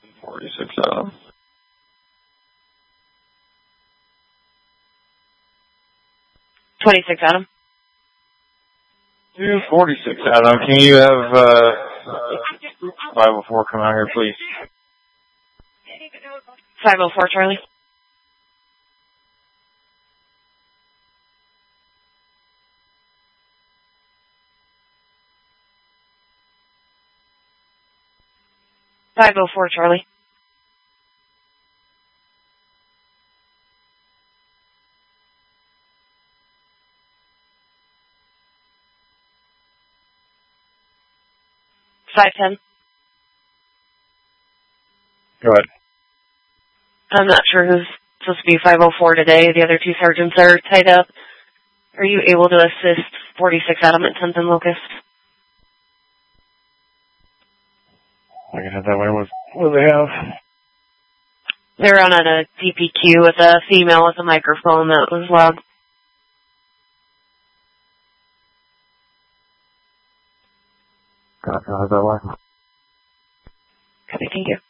46 Adam. Adam. Yeah, 46 Adam. Can you have 504 come out here, please? 504 Charlie. Charlie. Go ahead. I'm not sure who's supposed to be 504 today. The other two sergeants are tied up. Are you able to assist 46 Adam at 10th and Locust? I can have that way. What do they have? They're on a DPQ with a female with a microphone that was loud. Copy, I'll have that way. Okay, thank you.